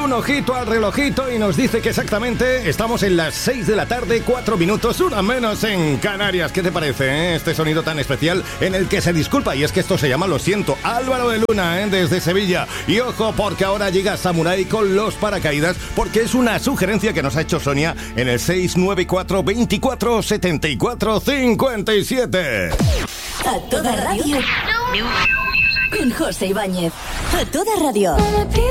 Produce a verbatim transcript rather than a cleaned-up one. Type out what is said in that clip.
un ojito al relojito y nos dice que exactamente estamos en las seis de la tarde, cuatro minutos, una menos en Canarias. ¿Qué te parece, eh? Este sonido tan especial en el que se disculpa, y es que esto se llama Lo siento, Álvaro de Luna, eh, desde Sevilla. Y ojo, porque ahora llega Samurai con los paracaídas, porque es una sugerencia que nos ha hecho Sonia en el seis nueve cuatro, veinticuatro, setenta y cuatro, cincuenta y siete. A toda radio, con José Ibáñez. A toda radio.